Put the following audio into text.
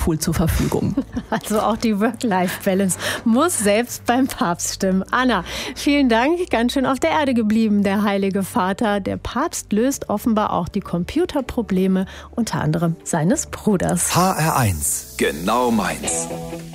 Swimmingpool zur Verfügung. Also auch die Work-Life-Balance muss selbst beim Papst stimmen. Anna, vielen Dank. Ganz schön auf der Erde geblieben, der Heilige Vater. Der Papst löst offenbar auch die Computerprobleme, unter anderem seines Bruders. HR1, genau meins.